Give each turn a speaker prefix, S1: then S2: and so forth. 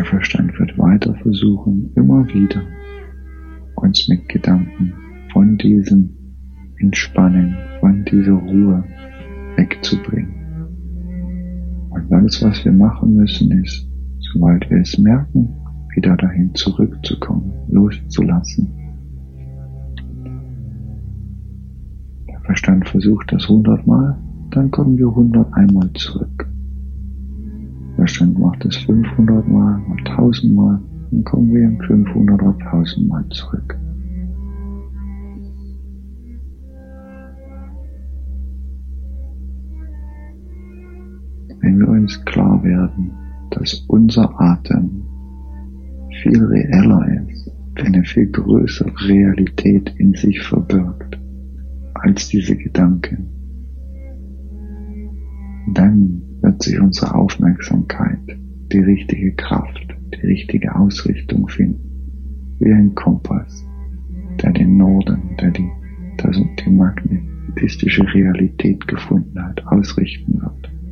S1: Verstand wird weiter versuchen, immer wieder uns mit Gedanken von diesem Entspannen, von dieser Ruhe wegzubringen. Und alles, was wir machen müssen, ist, sobald wir es merken, wieder dahin zurückzukommen, loszulassen. Der Verstand versucht das 100 Mal, dann kommen wir 101 Mal zurück. Der Verstand macht es 500 Mal und 1000 Mal, dann kommen wir in 500 oder 1000 Mal zurück. Wenn wir uns klar werden, dass unser Atem viel reeller ist, eine viel größere Realität in sich verbirgt als diese Gedanken, dann wird sich unsere Aufmerksamkeit, die richtige Kraft, die richtige Ausrichtung finden, wie ein Kompass, der den Norden, der die magnetistische Realität gefunden hat, ausrichten wird.